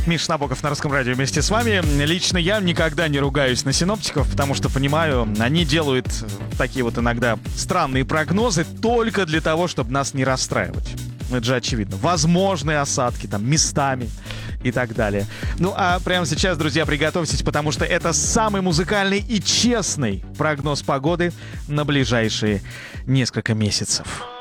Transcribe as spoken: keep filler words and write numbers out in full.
Миша Набоков на Русском радио вместе с вами. Лично я никогда не ругаюсь на синоптиков, потому что понимаю, они делают такие вот иногда странные прогнозы только для того, чтобы нас не расстраивать. Это же очевидно. Возможные осадки там местами и так далее. Ну а прямо сейчас, друзья, приготовьтесь, потому что это самый музыкальный и честный прогноз погоды на ближайшие несколько месяцев.